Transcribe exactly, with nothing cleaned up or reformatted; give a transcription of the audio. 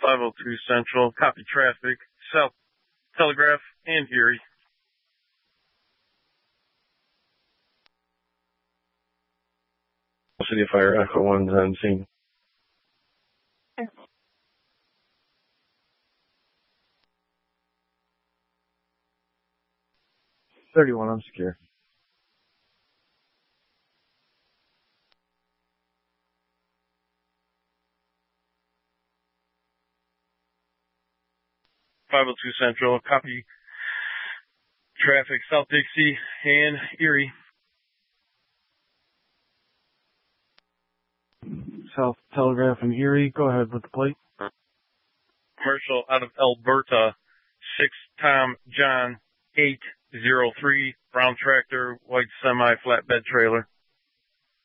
five oh two Central, copy traffic, South Telegraph and Erie. City Fire, Echo one's on scene. thirty-one, I'm secure. five oh two Central, copy traffic, South Dixie and Erie. South Telegraph and Erie, go ahead with the plate. Commercial out of Alberta, six Tom John eight zero three, brown tractor, white semi flatbed trailer.